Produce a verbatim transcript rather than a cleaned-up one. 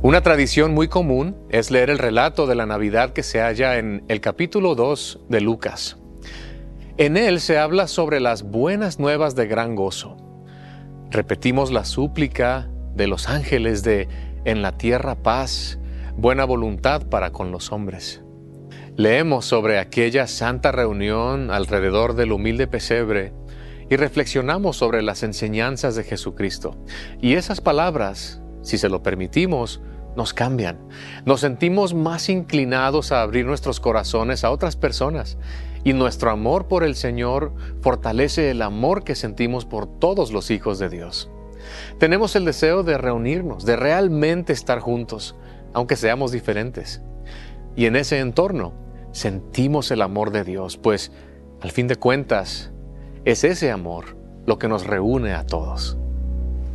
Una tradición muy común es leer el relato de la Navidad que se halla en el capítulo dos de Lucas. En él se habla sobre las buenas nuevas de gran gozo. Repetimos la súplica de los ángeles de «En la tierra paz, buena voluntad para con los hombres». Leemos sobre aquella santa reunión alrededor del humilde pesebre y reflexionamos sobre las enseñanzas de Jesucristo. Y esas palabras, si se lo permitimos, nos cambian. Nos sentimos más inclinados a abrir nuestros corazones a otras personas, y nuestro amor por el Señor fortalece el amor que sentimos por todos los hijos de Dios. Tenemos el deseo de reunirnos, de realmente estar juntos, aunque seamos diferentes. Y en ese entorno sentimos el amor de Dios, pues al fin de cuentas es ese amor lo que nos reúne a todos.